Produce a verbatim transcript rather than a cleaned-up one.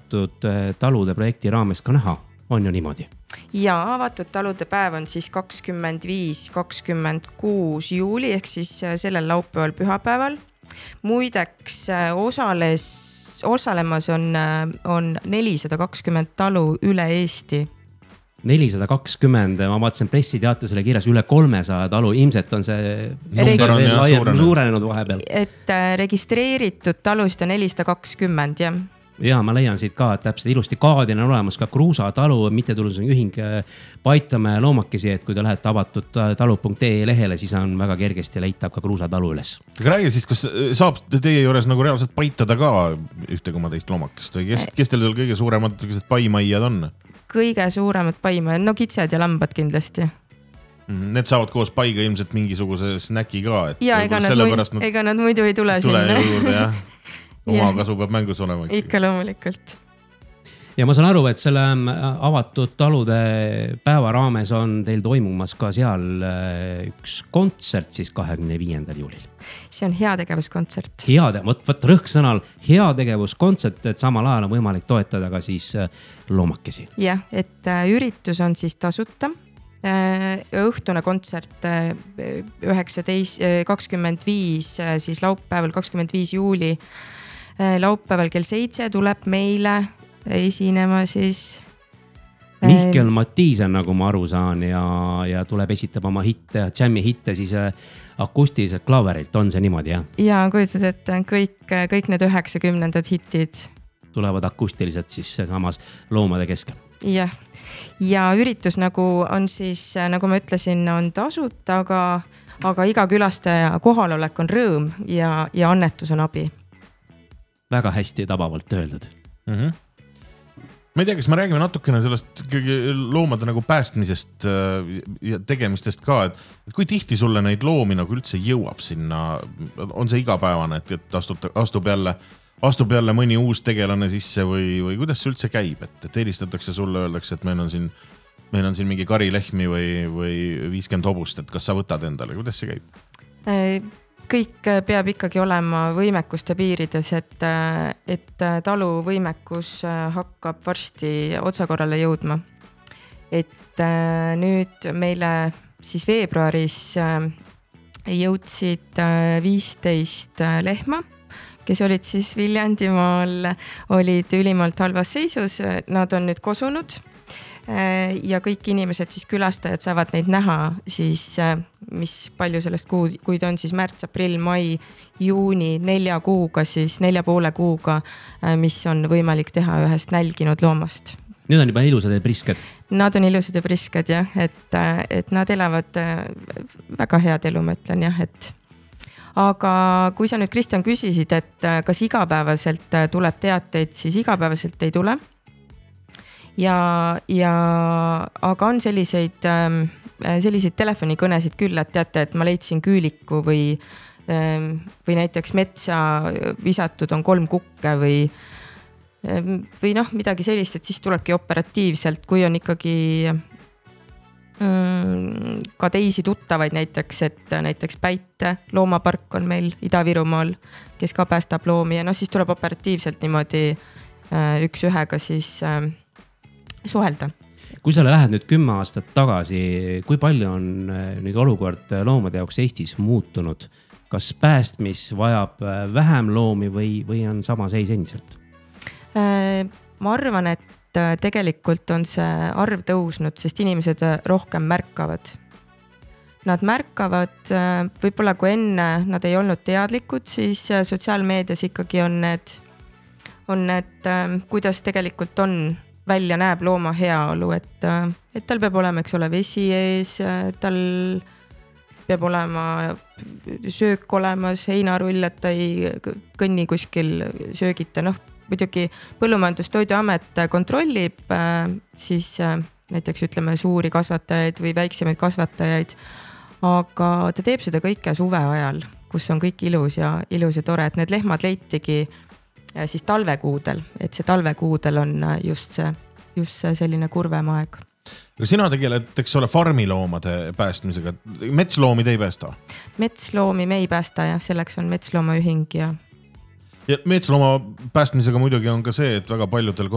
avatud talude projekti raames ka näha, on ju niimoodi? Ja avatud talude päev on siis kakskümmend viis kakskümmend kuus juuli ehk siis sellel laupäeval pühapäeval. Muideks osales, osalemas on, on nelisada kakskümmend talu üle Eesti. nelisada kakskümmend, ma vaatasin pressiteates oli kirjas üle kolmesaja talu, ilmselt on see Regi- laiem, suurenenud vahepeal. Et registreeritud talusid on nelisada kakskümmend, jah. Ja ma leian siit ka, et täpselt ilusti kaadina on olemas ka Kruusa talu, mittetulundusühing ühing Paitame loomakesi, et kui te lähete avatud talu punkt ee lehele, siis on väga kergesti leitab ka Kruusa talu üles. Aga räägi siis, kas saab teie juures nagu reaalselt paitada ka ühte koma teist loomakest või kes, kes teil kõige suuremad paimaiad on? Kõige suuremad paimaiad, no kitsed ja lambad kindlasti. Need saavad koos paiga ilmselt mingisuguse snäki ka. Et ja ega nad, muid, ega nad muidu ei tule, tule sinna. Juurde, jah. Oma kasu peab mängus olema. Ikka loomulikult. Ja ma saan aru, et selle avatud talude päeva raames on teil toimumas ka seal üks kontsert siis kahekümne viiendal juulil. See on heategevuskontsert. Heade, võt, võt rõhk sõnal heategevuskontsert, et samal ajal on võimalik toetada ka siis loomakesi. Jah, et üritus on siis tasuta. Õhtune kontsert üheksateist kakskümmend viis siis laupäeval kakskümmend viis juuli laupäeval kell seitse tuleb meile esinema siis Mihkel Matiisen, nagu ma aru saan ja, ja tuleb esitab oma hitte, jammi hitte siis akustiliselt klaverilt, on see niimoodi, jah? Ja kujutad, et kõik, kõik need üheksakümnendad hitid tulevad akustiliselt siis samas loomade keskel. Jah, ja üritus nagu on siis, nagu ma ütlesin, on tasuta, aga, aga iga külastaja kohalolek on rõõm ja, ja annetus on abi. Väga hästi tabavalt öeldud. Mm-hmm. Ma ei tea, kas me räägime natukene sellest loomade nagu päästmisest ja tegemistest ka, et, et kui tihti sulle neid loomi nagu üldse jõuab sinna, on see igapäevane, et, et astub, astub jälle astub jälle mõni uus tegelane sisse või, või kuidas see üldse käib, et, et helistatakse sulle, öeldakse, et meil on siin, meil on siin mingi karilehmi või, või viiskümmend hobust, et kas sa võtad endale, kuidas see käib? Kõik peab ikkagi olema võimekuste piirides, et, et talu võimekus hakkab varsti otsakorrale jõudma. Et nüüd meile siis veebruaris jõudsid viisteist lehma, kes olid siis Viljandimaal, olid ülimalt halvas seisus, nad on nüüd kosunud ja kõik inimesed, siis külastajad saavad neid näha, siis mis palju sellest kuud, kuid on siis märts, aprill, mai, juuni, nelja kuuga, siis nelja poole kuuga, mis on võimalik teha ühest nälginud loomast. Need on juba ilusad ja prisked. Nad on ilusad ja prisked, jah, et, et nad elavad väga head elu, ma ütlen, jah, et aga kui sa nüüd, Kristjan, küsisid, et kas igapäevaselt tuleb teateid, siis igapäevaselt ei tule. Ja, ja, aga on selliseid, selliseid telefonikõnesid küll, et teate, et ma leidsin küüliku või, või näiteks metsa visatud on kolm kukke või, või noh, midagi sellist, et siis tulebki operatiivselt, kui on ikkagi ka teisi tuttavaid näiteks, et näiteks Päite loomapark on meil Ida-Virumaal, kes ka päästab loomi ja no siis tuleb operatiivselt niimoodi üks ühega siis suhelda. Kui sa lähed nüüd kümme aastat tagasi, kui palju on nüüd olukord loomade jaoks Eestis muutunud? Kas päästmis vajab vähem loomi või, või on sama seis endiselt? Ma arvan, et tegelikult on see arv tõusnud, sest inimesed rohkem märkavad. Nad märkavad, võib-olla kui enne nad ei olnud teadlikud, siis sotsiaalmeedias ikkagi on need, on need, kuidas tegelikult on välja näeb looma heaolu, et, et tal peab olema, eks ole, vesi ees, tal peab olema söök olemas, heinarull, et ta ei kõnni kuskil söögita. Noh, muidugi Põllumajandustoiduamet kontrollib siis näiteks ütleme suuri kasvatajaid või väiksemaid kasvatajaid, aga ta teeb seda kõike suve ajal, kus on kõik ilus ja, ilus ja tore, et need lehmad leitigi siis talvekuudel, et see talvekuudel on just see, just see selline kurvem aeg. Sina tegeled, eks ole, farmiloomade päästmisega. Metsloomi te ei päästa? Metsloomi me ei päästa ja selleks on Metsloomaühing ja Ja metslooma päästmisega muidugi on ka see, et väga paljudel